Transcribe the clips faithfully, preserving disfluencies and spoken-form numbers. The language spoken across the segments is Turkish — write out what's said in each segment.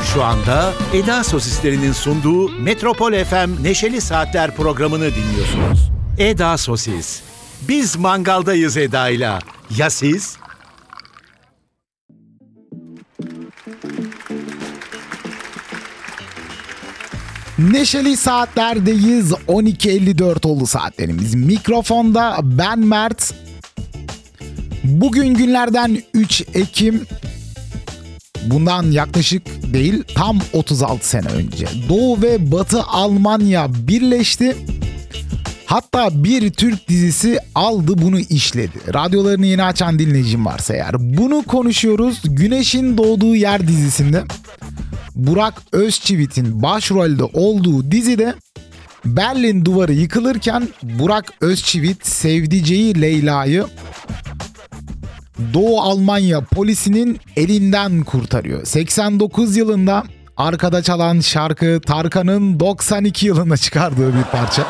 Şu anda Eda Sosislerinin sunduğu Metropol F M Neşeli Saatler programını dinliyorsunuz. Eda Sosis. Biz mangaldayız Eda'yla. Ya siz? Neşeli Saatler'deyiz. on iki elli dört oldu saatlerimiz. Mikrofonda ben Mert. Bugün günlerden üç Ekim. Bundan yaklaşık değil, tam otuz altı sene önce Doğu ve Batı Almanya birleşti. Hatta bir Türk dizisi aldı bunu işledi. Radyolarını yeni açan dinleyicim varsa eğer. Bunu konuşuyoruz. Güneşin Doğduğu Yer dizisinde Burak Özçivit'in başrolde olduğu dizide Berlin Duvarı yıkılırken Burak Özçivit sevdiceği Leyla'yı Doğu Almanya polisinin elinden kurtarıyor. seksen dokuz yılında arkada çalan şarkı Tarkan'ın doksan iki yılında çıkardığı bir parça.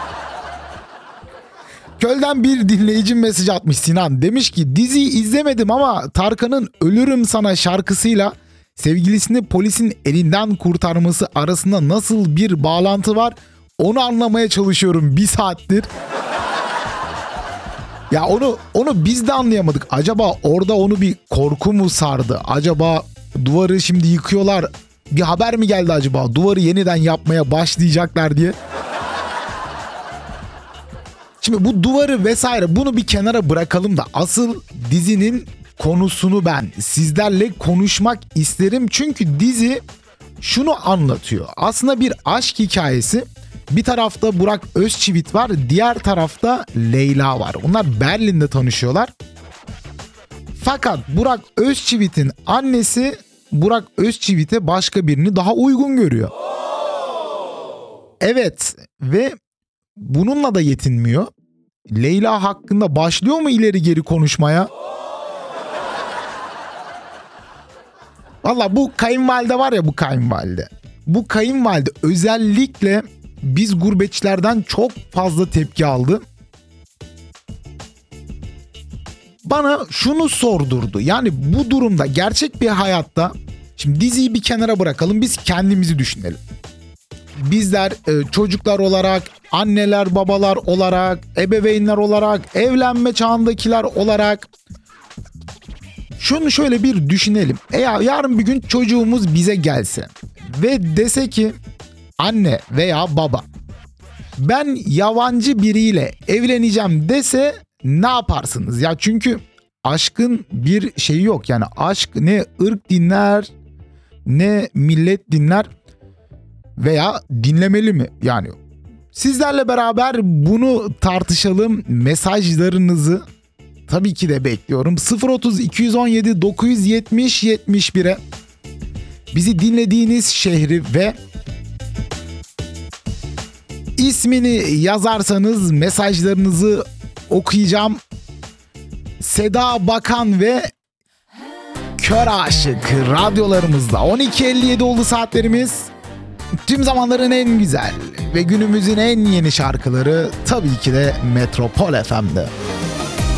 Köl'den bir dinleyicim mesaj atmış Sinan. Demiş ki diziyi izlemedim ama Tarkan'ın Ölürüm Sana şarkısıyla sevgilisini polisin elinden kurtarması arasında nasıl bir bağlantı var onu anlamaya çalışıyorum bir saattir. Ya onu onu biz de anlayamadık. Acaba orada onu bir korku mu sardı? Acaba duvarı şimdi yıkıyorlar. Bir haber mi geldi acaba? Duvarı yeniden yapmaya başlayacaklar diye. Şimdi bu duvarı vesaire bunu bir kenara bırakalım da asıl dizinin konusunu ben sizlerle konuşmak isterim. Çünkü dizi şunu anlatıyor. Aslında bir aşk hikayesi. Bir tarafta Burak Özçivit var, diğer tarafta Leyla var. Onlar Berlin'de tanışıyorlar. Fakat Burak Özçivit'in annesi Burak Özçivit'e başka birini daha uygun görüyor. Evet ve bununla da yetinmiyor. Leyla hakkında başlıyor mu ileri geri konuşmaya? Valla bu kayınvalide var ya bu kayınvalide. Bu kayınvalide özellikle biz gurbetçilerden çok fazla tepki aldı. Bana şunu sordurdu. Yani bu durumda gerçek bir hayatta, şimdi diziyi bir kenara bırakalım, biz kendimizi düşünelim. Bizler e, çocuklar olarak, anneler, babalar olarak, ebeveynler olarak, evlenme çağındakiler olarak şunu şöyle bir düşünelim. Eğer yarın bir gün çocuğumuz bize gelse ve dese ki anne veya baba ben yabancı biriyle evleneceğim dese ne yaparsınız? Ya çünkü aşkın bir şeyi yok. Yani aşk ne ırk dinler ne millet dinler veya dinlemeli mi? Yani sizlerle beraber bunu tartışalım. Mesajlarınızı tabii ki de bekliyorum. sıfır otuz iki on yedi dokuz yetmiş yetmiş bire bizi dinlediğiniz şehri ve ismini yazarsanız mesajlarınızı okuyacağım. Seda Bakan ve Kör Aşık radyolarımızda. on iki elli yedi oldu saatlerimiz. Tüm zamanların en güzel ve günümüzün en yeni şarkıları tabii ki de Metropol F M'de.